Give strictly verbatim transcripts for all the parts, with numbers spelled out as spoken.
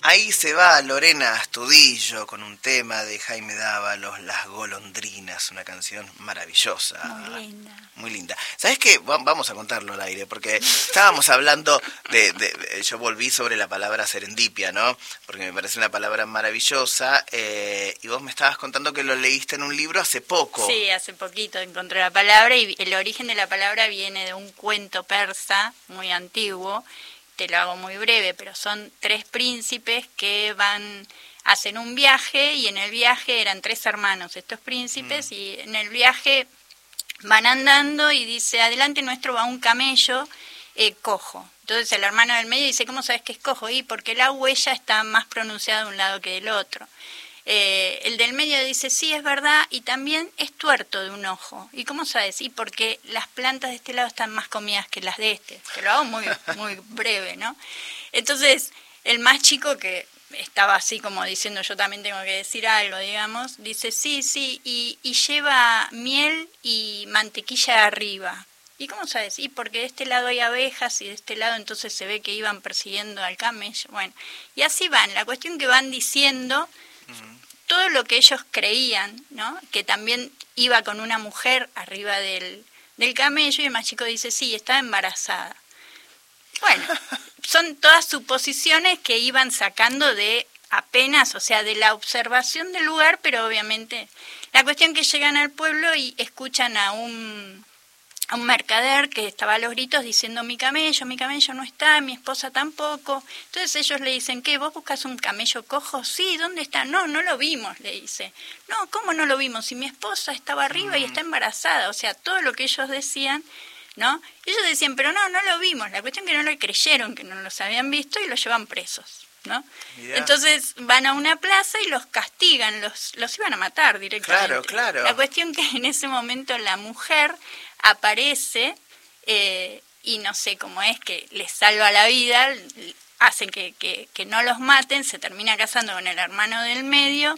Ahí se va Lorena Astudillo con un tema de Jaime Dávalos, Las Golondrinas, una canción maravillosa. Muy linda. Muy linda. ¿Sabes qué? Vamos a contarlo al aire, porque estábamos hablando de, de, de... Yo volví sobre la palabra serendipia, ¿no? Porque me parece una palabra maravillosa, eh, y vos me estabas contando que lo leíste en un libro hace poco. Sí, hace poquito encontré la palabra, y el origen de la palabra viene de un cuento persa muy antiguo. Te lo hago muy breve, pero son tres príncipes que van, hacen un viaje, y en el viaje eran tres hermanos estos príncipes, mm. y en el viaje van andando y dice, adelante nuestro va un camello eh, cojo. Entonces el hermano del medio dice, ¿cómo sabes que es cojo? Y porque la huella está más pronunciada de un lado que del otro. Eh, el del medio dice, sí, es verdad, y también es tuerto de un ojo. ¿Y cómo sabes? Y porque las plantas de este lado están más comidas que las de este. Te lo hago muy, muy breve, ¿no? Entonces, el más chico, que estaba así como diciendo, yo también tengo que decir algo, digamos, dice, sí, sí, y, y lleva miel y mantequilla arriba. ¿Y cómo sabes? Y porque de este lado hay abejas, y de este lado entonces se ve que iban persiguiendo al camello. Bueno, y así van. La cuestión que van diciendo... todo lo que ellos creían, ¿no? Que también iba con una mujer arriba del, del camello, y el más chico dice, sí, estaba embarazada. Bueno, son todas suposiciones que iban sacando de apenas, o sea, de la observación del lugar, pero obviamente la cuestión que llegan al pueblo y escuchan a un... a un mercader que estaba a los gritos diciendo, mi camello, mi camello no está, mi esposa tampoco. Entonces ellos le dicen, ¿qué? ¿Vos buscas un camello cojo? Sí, ¿dónde está? No, no lo vimos, le dice. No, ¿cómo no lo vimos? Si mi esposa estaba arriba y está embarazada. O sea, todo lo que ellos decían, ¿no? Ellos decían, pero no, no lo vimos. La cuestión es que no lo creyeron, que no los habían visto, y los llevan presos, ¿no? Mirá. Entonces van a una plaza y los castigan, los, los iban a matar directamente. Claro, claro. La cuestión que en ese momento la mujer aparece eh, y no sé cómo es, que les salva la vida, hacen que, que, que no los maten, se termina casando con el hermano del medio,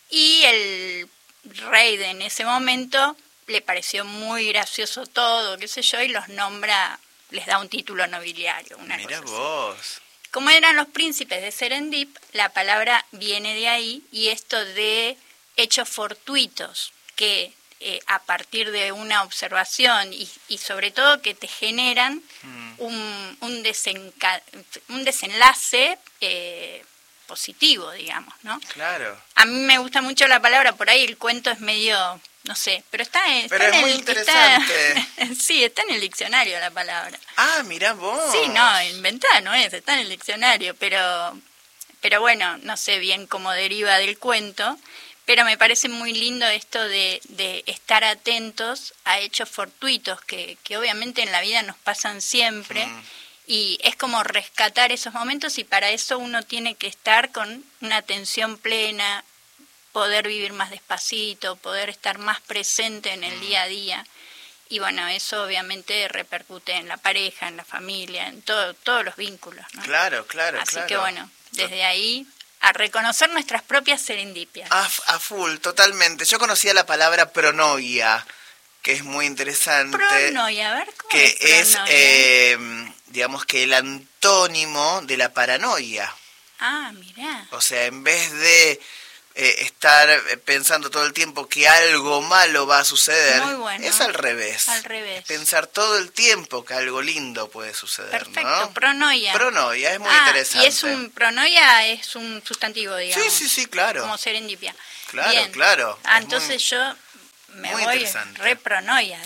y el rey de en ese momento le pareció muy gracioso todo, qué sé yo, y los nombra, les da un título nobiliario, una Mirá cosa vos. Así. Como eran los príncipes de Serendip, la palabra viene de ahí, y esto de hechos fortuitos, que eh, a partir de una observación y, y sobre todo que te generan mm. un, un, desenca- un desenlace eh, positivo, digamos, ¿no? Claro. A mí me gusta mucho la palabra, por ahí el cuento es medio, no sé, pero está, está pero en es muy el, interesante. Está, sí, está en el diccionario la palabra. Ah, mirá vos. Sí, no, inventada no es, está en el diccionario, pero, pero bueno, no sé bien cómo deriva del cuento, pero me parece muy lindo esto de, de estar atentos a hechos fortuitos que, que obviamente en la vida nos pasan siempre. Mm. Y es como rescatar esos momentos, y para eso uno tiene que estar con una atención plena, poder vivir más despacito, poder estar más presente en el día a día. Y bueno, eso obviamente repercute en la pareja, en la familia, en todo, todos los vínculos, ¿no? Claro, claro, Así claro. que bueno, desde ahí a reconocer nuestras propias serendipias. A, a full, totalmente. Yo conocía la palabra pronoia, que es muy interesante. Pronoia, a ver, ¿cómo que es es, eh, digamos que el antónimo de la paranoia. Ah, mirá. O sea, en vez de eh, estar pensando todo el tiempo que algo malo va a suceder, muy bueno. Es al revés. Al revés. Es pensar todo el tiempo que algo lindo puede suceder. Perfecto, ¿no? pronoia. Pronoia, es muy ah, interesante. Y es un pronoia es un sustantivo, digamos. Sí, sí, sí, claro. Como serendipia. Claro, Bien. claro. Ah, es entonces muy... yo me muy voy re pronoia.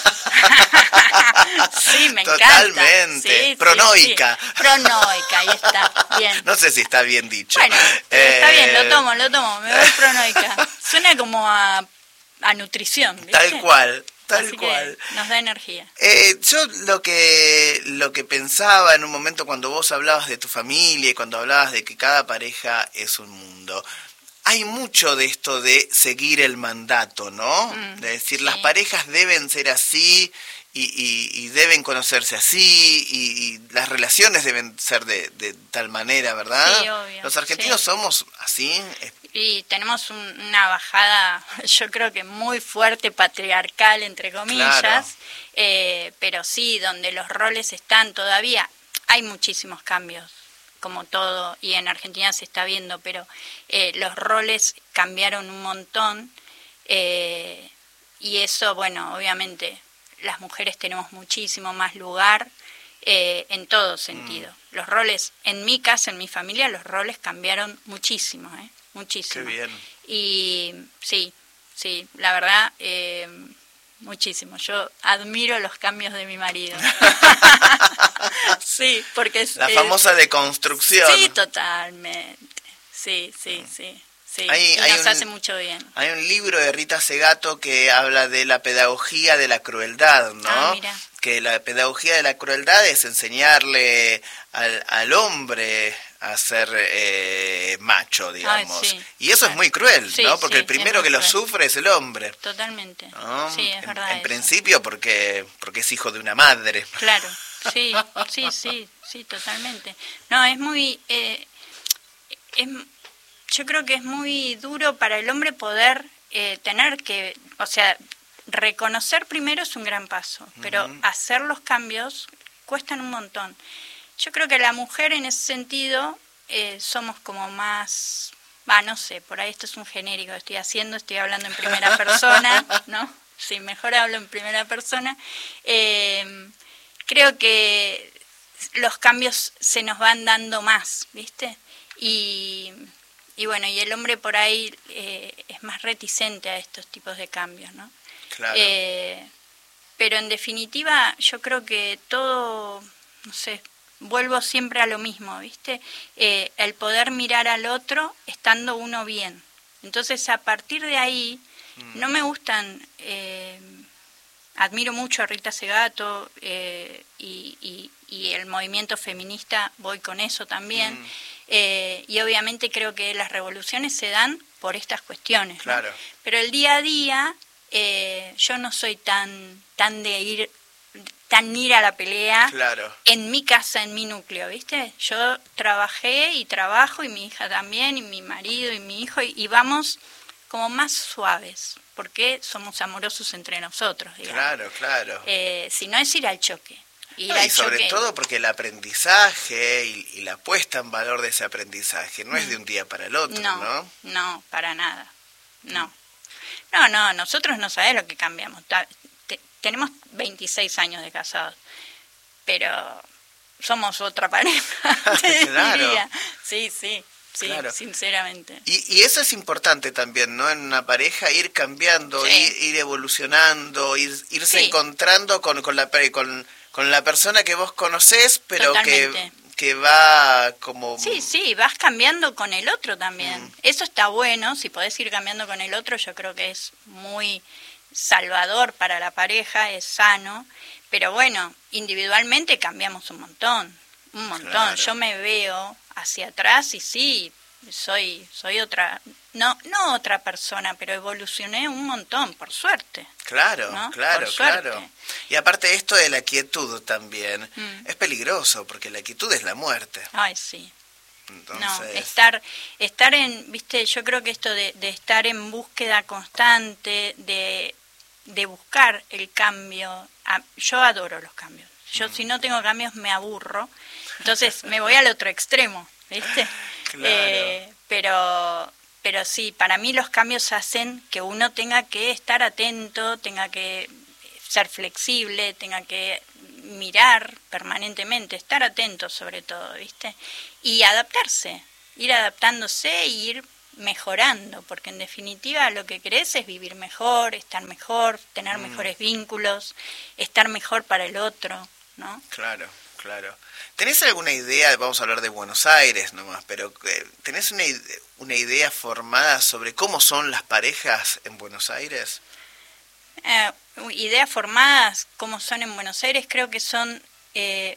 Sí, me encanta. Totalmente. Sí, pronoica. Sí, sí. Pronoica, ahí está. Bien. No sé si está bien dicho. Bueno, eh... está bien, lo tomo, lo tomo. Me voy pronoica. Suena como a, a nutrición, ¿viste? Tal cual. Tal Así cual. Que nos da energía. Eh, yo lo que lo que pensaba en un momento cuando vos hablabas de tu familia y cuando hablabas de que cada pareja es un mundo, hay mucho de esto de seguir el mandato, ¿no? Mm, de decir, sí. Las parejas deben ser así y, y, y deben conocerse así y, y las relaciones deben ser de, de tal manera, ¿verdad? Sí, obvio. Los argentinos sí. Somos así. Y tenemos un, una bajada, yo creo que muy fuerte, patriarcal, entre comillas, claro. eh, pero sí, donde los roles están todavía, hay muchísimos cambios como todo, y en Argentina se está viendo, pero eh, los roles cambiaron un montón, eh, y eso, bueno, obviamente las mujeres tenemos muchísimo más lugar eh, en todo sentido. Mm. Los roles, en mi casa, en mi familia, los roles cambiaron muchísimo, ¿eh? Muchísimo. Qué bien. Y sí, sí, la verdad, eh, muchísimo. Yo admiro los cambios de mi marido. Sí, porque es... La famosa deconstrucción. Sí, totalmente. Sí, sí, sí. Sí, hay, y hay nos un, hace mucho bien. Hay un libro de Rita Segato que habla de la pedagogía de la crueldad, ¿no? Ah, mira. Que la pedagogía de la crueldad es enseñarle al, al hombre a ser eh, macho, digamos. Ay, sí, y eso claro. es muy cruel, sí, ¿no? Porque sí, el primero que lo sufre es el hombre. Totalmente. ¿No? Sí, es verdad. En, en eso. principio porque, porque es hijo de una madre. Claro, sí, sí, sí, sí, totalmente. No, es muy... Eh, es, yo creo que es muy duro para el hombre poder eh, tener que... O sea, reconocer primero es un gran paso, pero uh-huh. hacer los cambios cuestan un montón. Yo creo que la mujer en ese sentido eh, somos como más... Va, no sé, por ahí esto es un genérico que estoy haciendo, estoy hablando en primera persona, ¿no? Sí, mejor hablo en primera persona. Eh, creo que los cambios se nos van dando más, ¿viste? Y... Y bueno, y el hombre por ahí eh, es más reticente a estos tipos de cambios, ¿no? Claro. Eh, pero en definitiva yo creo que todo, no sé, vuelvo siempre a lo mismo, ¿viste? Eh, el poder mirar al otro estando uno bien. Entonces a partir de ahí, mm. no me gustan, eh, admiro mucho a Rita Segato eh, y, y, y el movimiento feminista, voy con eso también. Mm. Eh, y obviamente creo que las revoluciones se dan por estas cuestiones, claro. ¿no? Pero el día a día eh, yo no soy tan tan de ir tan ir a la pelea claro. en mi casa, en mi núcleo, ¿viste? Yo trabajé y trabajo y mi hija también y mi marido y mi hijo y, y vamos como más suaves porque somos amorosos entre nosotros, digamos. Claro, claro. Eh, si no es ir al choque. Y, no, y sobre choque. todo porque el aprendizaje y, y la puesta en valor de ese aprendizaje no mm. es de un día para el otro, ¿no? No, no, para nada, no. No, no, nosotros no sabemos lo que cambiamos. Te, tenemos veintiséis años de casados, pero somos otra pareja, te claro. diría. Sí, sí. Sí, claro. sinceramente. Y, y eso es importante también, ¿no? En una pareja ir cambiando, sí. ir, ir evolucionando, ir, irse sí. encontrando con, con la con con la persona que vos conocés, pero que, que va como... Sí, sí, vas cambiando con el otro también. Mm. Eso está bueno, si podés ir cambiando con el otro, yo creo que es muy salvador para la pareja, es sano, pero bueno, individualmente cambiamos un montón, un montón. Claro. Yo me veo hacia atrás y sí, soy soy otra, no no otra persona, pero evolucioné un montón, por suerte. Claro, ¿no? claro, por claro. Y aparte esto de la quietud también, mm. es peligroso, porque la quietud es la muerte. Ay, sí. Entonces... No, estar, estar en, viste, yo creo que esto de, de estar en búsqueda constante, de, de buscar el cambio, a, yo adoro los cambios. Yo mm. si no tengo cambios me aburro, entonces me voy al otro extremo, ¿viste? Claro. Eh, pero, pero sí, para mí los cambios hacen que uno tenga que estar atento, tenga que ser flexible, tenga que mirar permanentemente, estar atento sobre todo, ¿viste? Y adaptarse, ir adaptándose y ir mejorando, porque en definitiva lo que querés es vivir mejor, estar mejor, tener mm. mejores vínculos, estar mejor para el otro, ¿no? Claro, claro. ¿Tenés alguna idea, vamos a hablar de Buenos Aires nomás, pero ¿tenés una, una idea formada sobre cómo son las parejas en Buenos Aires? Eh, ideas formadas como son en Buenos Aires, creo que son eh,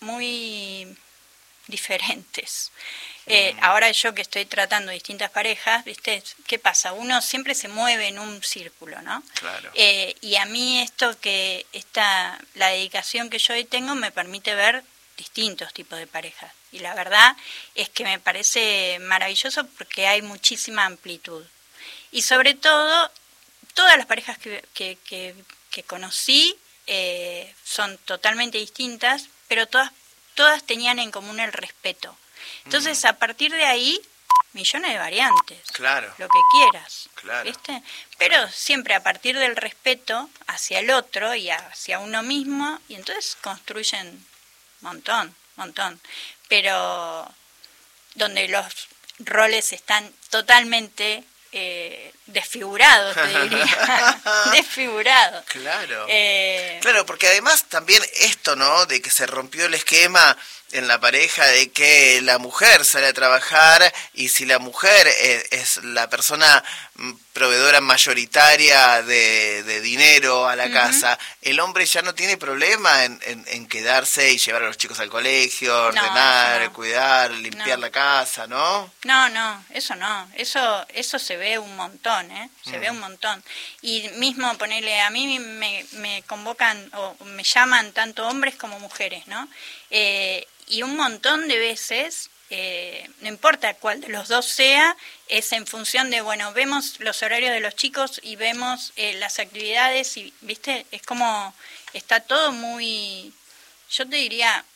muy diferentes. Eh, mm. Ahora yo que estoy tratando distintas parejas, ¿viste? ¿Qué pasa? Uno siempre se mueve en un círculo, ¿no? Claro. Eh, y a mí esto que, esta, la dedicación que yo hoy tengo me permite ver distintos tipos de parejas. Y la verdad es que me parece maravilloso porque hay muchísima amplitud. Y sobre todo, todas las parejas que, que, que, que conocí eh, son totalmente distintas, pero todas, todas tenían en común el respeto. Entonces, Mm. a partir de ahí, millones de variantes. Claro. Lo que quieras. Claro. ¿Viste? Pero siempre a partir del respeto hacia el otro y hacia uno mismo, y entonces construyen montón, montón. Pero donde los roles están totalmente eh, desfigurados, te diría. Desfigurados. Claro. Eh, Claro, porque además también esto, ¿no? De que se rompió el esquema en la pareja de que la mujer sale a trabajar y si la mujer es, es la persona mm, proveedora mayoritaria de, de dinero a la Ujú. casa, el hombre ya no tiene problema en, en, en quedarse y llevar a los chicos al colegio, No, ordenar, eso no. cuidar, limpiar No. la casa, ¿no? No, no, eso no, eso eso se ve un montón, ¿eh? Se Mm. ve un montón. Y mismo ponerle, a mí me, me convocan o me llaman tanto hombres como mujeres, ¿no? Eh, y un montón de veces, eh, no importa cuál de los dos sea, es en función de, bueno, vemos los horarios de los chicos y vemos eh, las actividades y, ¿viste? Es como, está todo muy, yo te diría,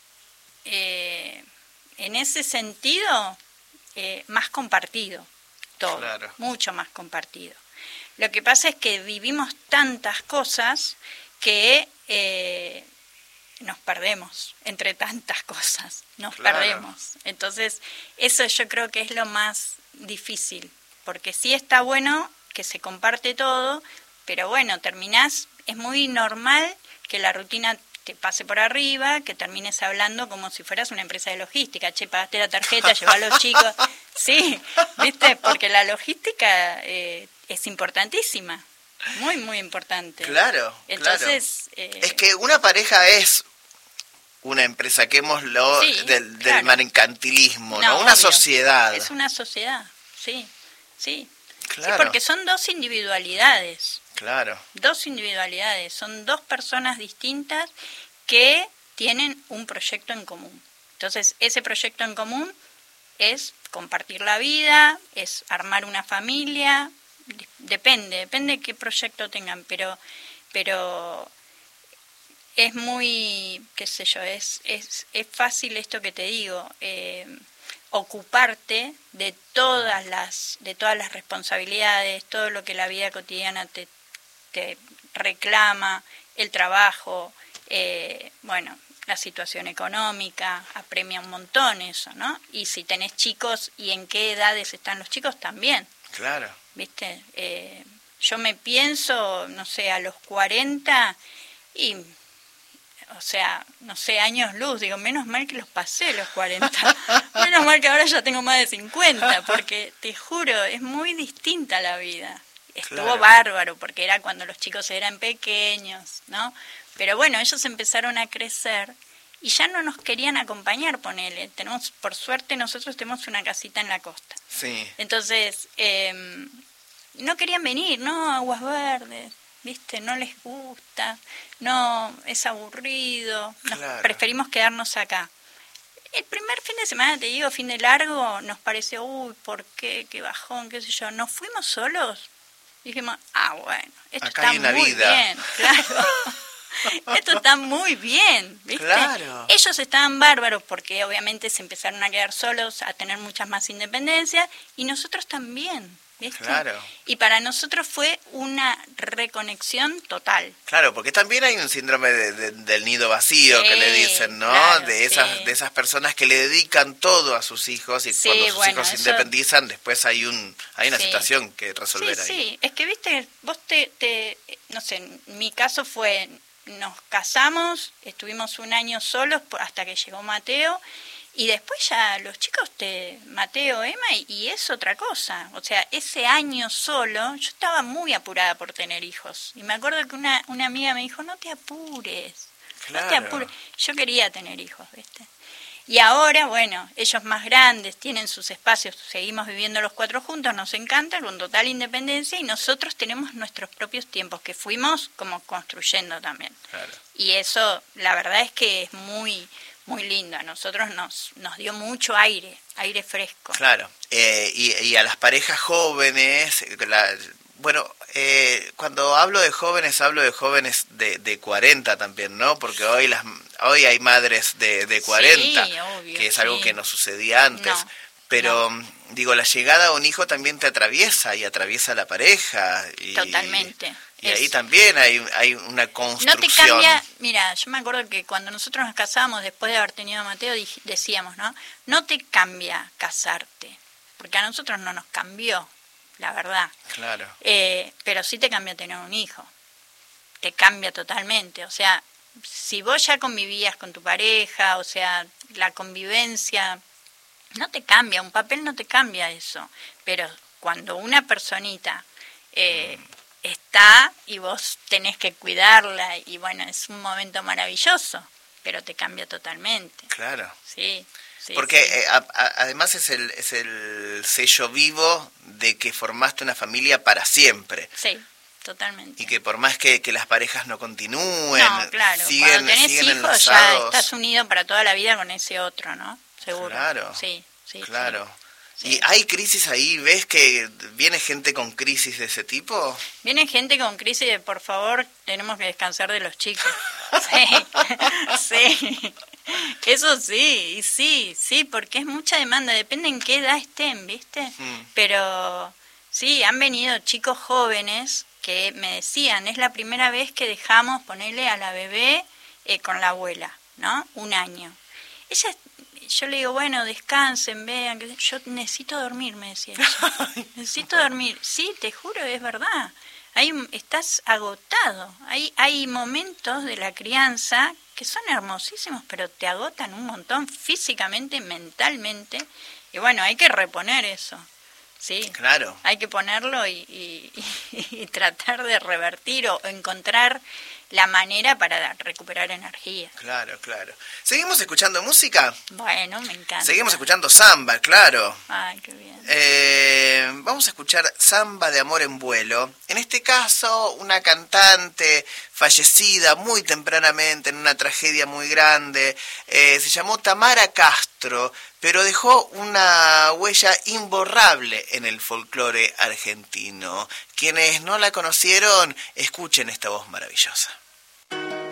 eh, en ese sentido... Eh, más compartido, todo, Claro. mucho más compartido. Lo que pasa es que vivimos tantas cosas que eh, nos perdemos entre tantas cosas, nos Claro. perdemos. Entonces, eso yo creo que es lo más difícil, porque sí está bueno que se comparte todo, pero bueno, terminás, es muy normal que la rutina te pase por arriba, que termines hablando como si fueras una empresa de logística. Che, pagaste la tarjeta, lleva a los chicos. Sí, ¿viste? Porque la logística eh, es importantísima, muy, muy importante. Claro, Entonces, claro. eh, Es que una pareja es una empresa, saquémoslo Sí, del, del claro. mercantilismo, ¿no? no, Una obvio, sociedad. Es una sociedad, sí, sí. Claro. Sí, porque son dos individualidades. Claro, Dos individualidades, son dos personas distintas que tienen un proyecto en común. Entonces, ese proyecto en común es compartir la vida, es armar una familia, depende, depende de qué proyecto tengan, pero pero es muy, qué sé yo, es es, es fácil esto que te digo, eh, ocuparte de todas las de todas las responsabilidades, todo lo que la vida cotidiana te te reclama, el trabajo, eh, bueno, la situación económica, apremia un montón eso, ¿no? Y si tenés chicos y en qué edades están los chicos también, claro. ¿viste? Eh, yo me pienso, no sé, a los cuarenta y, o sea, no sé, años luz, digo, menos mal que los pasé los cuarenta, menos mal que ahora ya tengo más de cincuenta, porque te juro, es muy distinta la vida. Estuvo Claro. bárbaro, porque era cuando los chicos eran pequeños, ¿no? Pero bueno, ellos empezaron a crecer y ya no nos querían acompañar, ponele. Tenemos, por suerte, nosotros tenemos una casita en la costa. Sí, Entonces, eh, no querían venir, ¿no? Aguas Verdes, ¿viste? No les gusta, no, es aburrido, nos Claro. preferimos quedarnos acá. El primer fin de semana, te digo, fin de largo, nos pareció, uy, ¿por qué? Qué bajón, qué sé yo. Nos fuimos solos. Dijimos, ah, bueno, esto Acá está hay una muy vida. bien, claro. Esto está muy bien, ¿viste? Claro. Ellos estaban bárbaros porque obviamente se empezaron a quedar solos, a tener muchas más independencias, y nosotros también, ¿viste? Claro. Y para nosotros fue una reconexión total. claro, porque también hay un síndrome de- de- del nido vacío que Sí, le dicen, ¿no? claro, de esas sí. de esas personas que le dedican todo a sus hijos y Sí, cuando sus bueno, hijos se eso- independizan, después hay un hay una Sí. situación que resolver Sí, ahí. sí, es que, viste, vos te, te, no sé, en mi caso fue, nos casamos, estuvimos un año solos por- hasta que llegó Mateo, y después ya los chicos, te Mateo, Emma, y, y es otra cosa. O sea, ese año solo, yo estaba muy apurada por tener hijos. Y me acuerdo que una, una amiga me dijo, no te apures, no te Claro. apures. Yo quería tener hijos, ¿viste? Y ahora, bueno, ellos más grandes, tienen sus espacios, seguimos viviendo los cuatro juntos, nos encanta, con total independencia, y nosotros tenemos nuestros propios tiempos, que fuimos como construyendo también. Claro. Y eso, la verdad es que es muy, muy lindo. A nosotros nos, nos dio mucho aire, aire fresco. Claro. Eh, y, y a las parejas jóvenes, la- bueno, eh, cuando hablo de jóvenes, hablo de jóvenes de, de cuarenta también, ¿no? Porque hoy las hoy hay madres de, de cuarenta, sí, obvio, que es sí. algo que no sucedía antes. No, Pero, no. digo, la llegada a un hijo también te atraviesa y atraviesa a la pareja. Y, Totalmente. Y Es, ahí también hay, hay una construcción. no te cambia, mira, yo me acuerdo que cuando nosotros nos casábamos, después de haber tenido a Mateo, dij- decíamos, ¿no? No te cambia casarte, porque a nosotros no nos cambió, la verdad. Claro. Eh, pero sí te cambia tener un hijo. Te cambia totalmente. O sea, si vos ya convivías con tu pareja, o sea, la convivencia no te cambia, un papel no te cambia eso. Pero cuando una personita eh, mm. está y vos tenés que cuidarla, y bueno, es un momento maravilloso, pero te cambia totalmente. Claro. Sí. Sí, Porque sí. Eh, a, a, además es el, es el sello vivo de que formaste una familia para siempre. Sí, totalmente. Y que por más que, que las parejas no continúen, no, claro. siguen, Cuando tenés siguen hijos enlazados. ya estás unido para toda la vida con ese otro, ¿no? Seguro. Claro. Sí, sí. Claro. Sí. ¿Y hay crisis ahí? ¿Ves que viene gente con crisis de ese tipo? Viene gente con crisis de, por favor, tenemos que descansar de los chicos. Sí, sí. Eso sí, y sí, sí, porque es mucha demanda, depende en qué edad estén, ¿viste? Mm. Pero sí, han venido chicos jóvenes que me decían, es la primera vez que dejamos ponerle a la bebé eh, con la abuela, ¿no? Un año. Ella, yo le digo, bueno, descansen, vean, que yo necesito dormir, me decía ella. Necesito dormir. Sí, te juro, es verdad. Hay, estás agotado. Hay, hay momentos de la crianza que son hermosísimos, pero te agotan un montón físicamente, mentalmente. Y bueno, hay que reponer eso. Sí, claro. Hay que ponerlo y, y, y, y tratar de revertir o encontrar la manera para recuperar energía. Claro, claro. ¿Seguimos escuchando música? Bueno, me encanta. Seguimos escuchando samba, claro. Ay, qué bien. Eh, vamos a escuchar Samba de Amor en Vuelo. En este caso, una cantante fallecida muy tempranamente en una tragedia muy grande. Eh, se llamó Tamara Castro, pero dejó una huella imborrable en el folclore argentino. Quienes no la conocieron, escuchen esta voz maravillosa.